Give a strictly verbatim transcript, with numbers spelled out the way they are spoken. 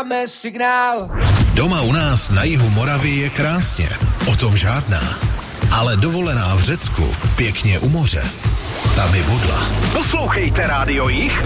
dáme signál. Doma u nás na jihu Moravy je krásně, o tom žádná. Ale dovolená v Řecku, pěkně u moře, ta by budla. Poslouchejte Rádio Jich